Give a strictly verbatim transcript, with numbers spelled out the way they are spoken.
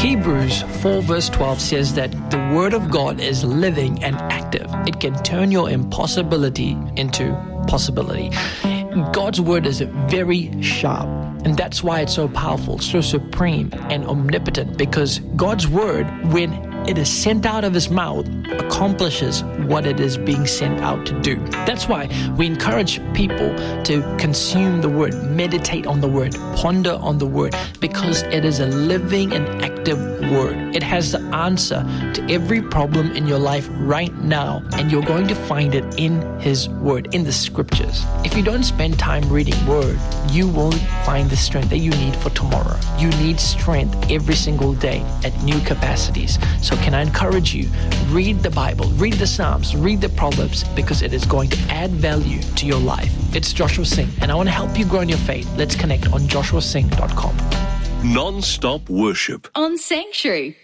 Hebrews four verse twelve says that the Word of God is living and active. It can turn your impossibility into possibility. God's Word is very sharp, and that's why it's so powerful, so supreme and omnipotent, because God's Word, when it is sent out of His mouth, accomplishes what it is being sent out to do. That's why we encourage people to consume the Word, meditate on the Word, ponder on the Word, because it is a living and active Word. It has the answer to every problem in your life right now, and you're going to find it in His Word, in the Scriptures. If you don't spend time reading Word, you won't find the strength that you need for tomorrow. You need strength every single day at new capacities. So can I encourage you, read the Bible, read the Psalms, read the Proverbs, because it is going to add value to your life. It's Joshua Singh, and I want to help you grow in your faith. Let's connect on joshua singh dot com. Non-stop worship on Sanctuary.